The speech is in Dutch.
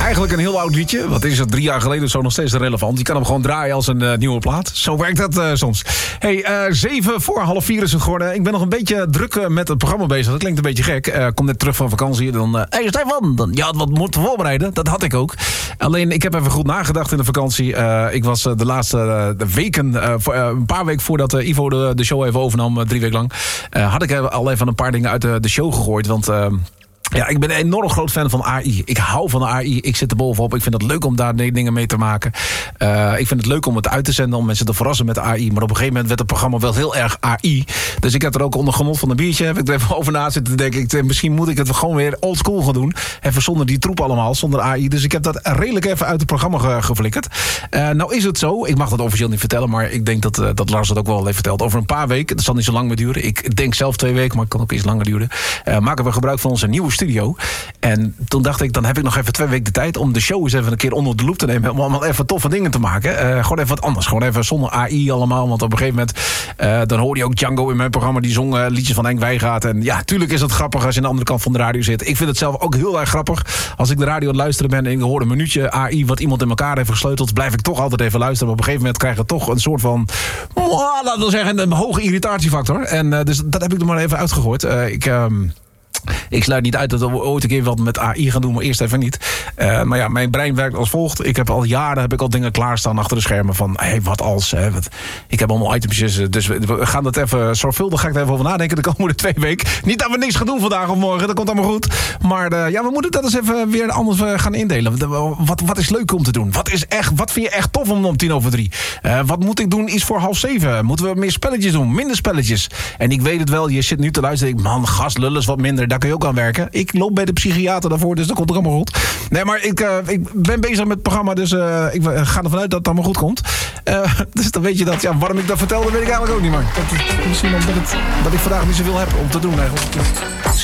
Eigenlijk een heel oud liedje. Wat is het? 3 jaar geleden zo nog steeds relevant. Je kan hem gewoon draaien als een nieuwe plaat. Zo werkt dat soms. Hey, 3:07 is het geworden. Ik ben nog een beetje druk met het programma bezig. Dat klinkt een beetje gek. Kom net terug van vakantie. Dan, hey Stefan, je had wat moeten voorbereiden. Dat had ik ook. Alleen, ik heb even goed nagedacht in de vakantie. Ik was de laatste weken, een paar weken voordat Ivo de show even overnam, 3 weken lang, had ik al even een paar dingen uit de show gegooid. Want ja, ik ben een enorm groot fan van AI. Ik hou van de AI. Ik zit er bovenop. Ik vind het leuk om daar dingen mee te maken. Ik vind het leuk om het uit te zenden, om mensen te verrassen met de AI. Maar op een gegeven moment werd het programma wel heel erg AI. Dus ik heb er ook onder genot van een biertje. Heb ik er even over na zitten te denken. Misschien moet ik het gewoon weer old school gaan doen. Even zonder die troep allemaal, zonder AI. Dus ik heb dat redelijk even uit het programma geflikkerd. Nou is het zo. Ik mag dat officieel niet vertellen. Maar ik denk dat Lars het ook wel heeft verteld. Over een paar weken. Dat zal niet zo lang meer duren. Ik denk zelf 2 weken. Maar het kan ook iets langer duren. Maken we gebruik van onze nieuwe studio. En toen dacht ik, dan heb ik nog even 2 weken de tijd om de show eens even een keer onder de loep te nemen. Om allemaal even toffe dingen te maken. Gewoon even wat anders. Gewoon even zonder AI allemaal. Want op een gegeven moment, dan hoorde je ook Django in mijn programma. Die zong liedjes van Henk Wijngaard. En ja, tuurlijk is het grappig als je aan de andere kant van de radio zit. Ik vind het zelf ook heel erg grappig. Als ik de radio aan het luisteren ben en ik hoor een minuutje AI wat iemand in elkaar heeft gesleuteld, blijf ik toch altijd even luisteren. Maar op een gegeven moment krijg je toch een soort van, laten we zeggen, een hoge irritatiefactor. En dus dat heb ik er maar even uitgegooid. Ik sluit niet uit dat we ooit een keer wat met AI gaan doen, maar eerst even niet. Maar ja, mijn brein werkt als volgt. Ik heb al jaren dingen klaarstaan achter de schermen van, hey, wat als? Ik heb allemaal itemsjes, dus we gaan dat even zorgvuldig, ga ik er even over nadenken de komende 2 weken. Niet dat we niks gaan doen vandaag of morgen, dat komt allemaal goed. Maar ja, we moeten dat eens even weer anders gaan indelen. Wat is leuk om te doen? Wat vind je echt tof om 3:10? Wat moet ik doen iets voor 6:30? Moeten we meer spelletjes doen? Minder spelletjes? En ik weet het wel, je zit nu te luisteren. Man, lullen is wat minder. Daar kun je ook aan werken. Ik loop bij de psychiater daarvoor, dus dat komt ook allemaal goed. Nee, maar ik ben bezig met het programma, dus ik ga ervan uit dat het allemaal goed komt. Dus dan weet je dat, ja, waarom ik dat vertelde, weet ik eigenlijk ook niet meer. Misschien omdat ik vandaag niet zoveel heb om te doen eigenlijk.